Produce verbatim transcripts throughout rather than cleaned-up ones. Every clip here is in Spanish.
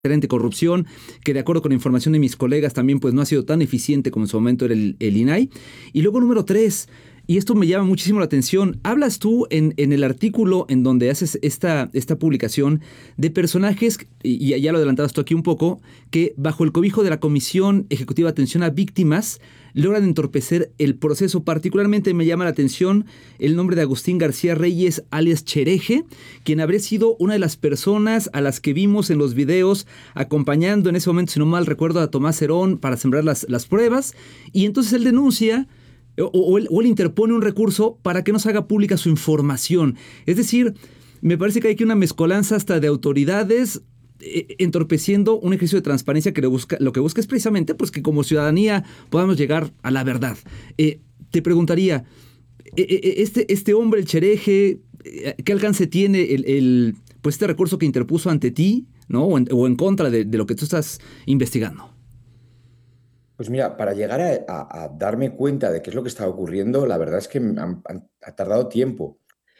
anticorrupción, que de acuerdo con la información de mis colegas también pues no ha sido tan eficiente como en su momento era el, el I N A I. Y luego número tres, y esto me llama muchísimo la atención, hablas tú en, en el artículo en donde haces esta, esta publicación de personajes, y ya lo adelantabas tú aquí un poco, que bajo el cobijo de la Comisión Ejecutiva de Atención a Víctimas logran entorpecer el proceso. Particularmente me llama la atención el nombre de Agustín García Reyes, alias Chereje, quien habría sido una de las personas a las que vimos en los videos acompañando en ese momento, si no mal recuerdo, a Tomás Herón para sembrar las, las pruebas. Y entonces él denuncia o, o, él, o él interpone un recurso para que no se haga pública su información. Es decir, me parece que hay aquí una mezcolanza hasta de autoridades entorpeciendo un ejercicio de transparencia que lo, busca, lo que busca es precisamente pues, que como ciudadanía podamos llegar a la verdad. Eh, te preguntaría, este, este hombre, el Chereje, ¿qué alcance tiene el, el, pues este recurso que interpuso ante ti, ¿no? o, en, o en contra de, de lo que tú estás investigando? Pues mira, para llegar a, a, a darme cuenta de qué es lo que está ocurriendo, la verdad es que han, han, ha tardado tiempo.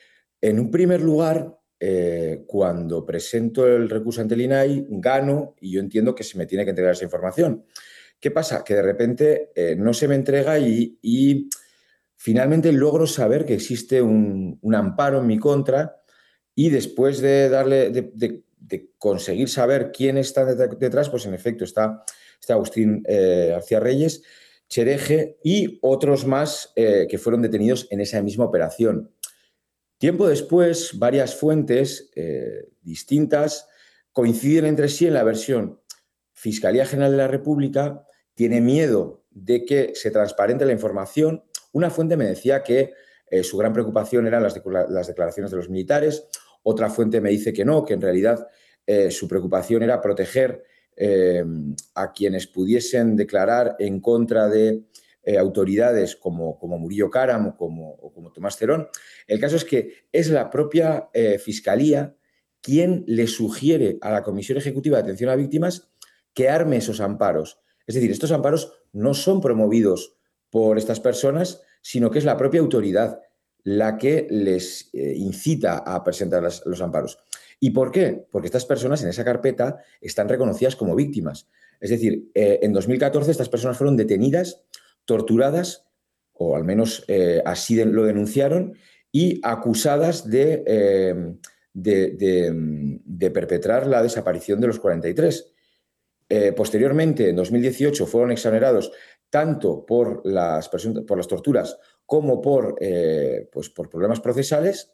En un primer lugar, eh, cuando presento el recurso ante el I N A I, gano y yo entiendo que se me tiene que entregar esa información. ¿Qué pasa? Que de repente eh, no se me entrega y, y finalmente logro saber que existe un, un amparo en mi contra y después de darle, de, de, de conseguir saber quién está detrás, pues en efecto está, está Agustín eh, García Reyes, Chereje y otros más eh, que fueron detenidos en esa misma operación. Tiempo después, varias fuentes eh, distintas coinciden entre sí en la versión Fiscalía General de la República tiene miedo de que se transparente la información. Una fuente me decía que eh, su gran preocupación eran las, de, las declaraciones de los militares, otra fuente me dice que no, que en realidad eh, su preocupación era proteger eh, a quienes pudiesen declarar en contra de Eh, autoridades como, como Murillo Karam o como, o como Tomás Cerón. El caso es que es la propia eh, Fiscalía quien le sugiere a la Comisión Ejecutiva de Atención a Víctimas que arme esos amparos. Es decir, estos amparos no son promovidos por estas personas, sino que es la propia autoridad la que les eh, incita a presentar las, los amparos. ¿Y por qué? Porque estas personas en esa carpeta están reconocidas como víctimas. Es decir, eh, en dos mil catorce estas personas fueron detenidas, torturadas, o al menos eh, así de, lo denunciaron, y acusadas de, eh, de, de, de perpetrar la desaparición de los cuarenta y tres. Eh, posteriormente, en dos mil dieciocho, fueron exonerados tanto por las, por las torturas como por, eh, pues por problemas procesales,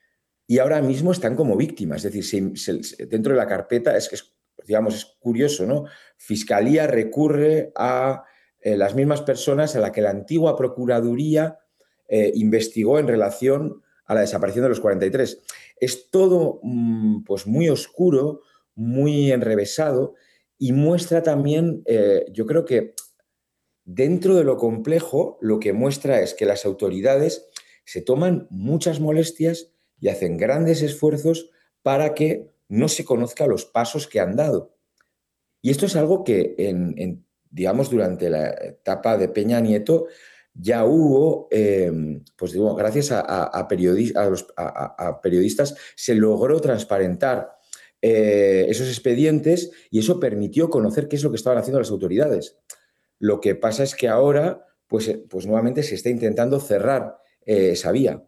y ahora mismo están como víctimas. Es decir, se, se, dentro de la carpeta, es que es, digamos, es curioso, ¿no? Fiscalía recurre a eh, las mismas personas a las que la antigua Procuraduría eh, investigó en relación a la desaparición de los cuarenta y tres. Es todo mmm, pues muy oscuro, muy enrevesado y muestra también, eh, yo creo que dentro de lo complejo, lo que muestra es que las autoridades se toman muchas molestias y hacen grandes esfuerzos para que no se conozcan los pasos que han dado. Y esto es algo que, en, en, digamos, durante la etapa de Peña Nieto ya hubo, eh, pues digo, gracias a, a, a, periodis, a, los, a, a periodistas, se logró transparentar eh, esos expedientes y eso permitió conocer qué es lo que estaban haciendo las autoridades. Lo que pasa es que ahora, pues, pues nuevamente se está intentando cerrar eh, esa vía.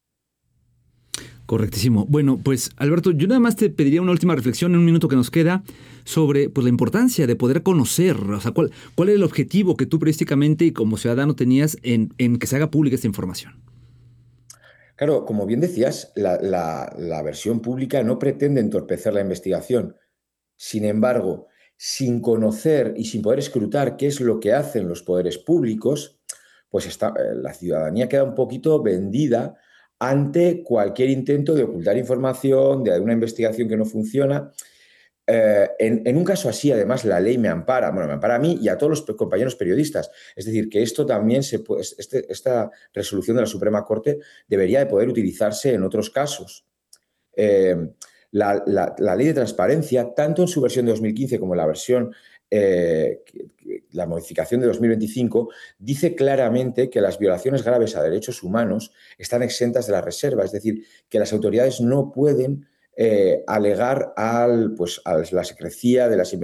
Correctísimo. Bueno, pues Alberto, yo nada más te pediría una última reflexión en un minuto que nos queda sobre pues, la importancia de poder conocer, o sea, cuál, cuál es el objetivo que tú periodísticamente y como ciudadano tenías en, en que se haga pública esta información. Claro, como bien decías, la, la, la versión pública no pretende entorpecer la investigación. Sin embargo, sin conocer y sin poder escrutar qué es lo que hacen los poderes públicos, pues está, la ciudadanía queda un poquito vendida ante cualquier intento de ocultar información, de una investigación que no funciona. Eh, en, en un caso así, además, la ley me ampara, bueno, me ampara a mí y a todos los compañeros periodistas. Es decir, que esto también se puede, este, esta resolución de la Suprema Corte debería de poder utilizarse en otros casos. Eh, la, la, la ley de transparencia, tanto en su versión de dos mil quince como en la versión, eh, la modificación de dos mil veinticinco, dice claramente que las violaciones graves a derechos humanos están exentas de la reserva, es decir, que las autoridades no pueden eh, alegar al, pues, a la secrecía de las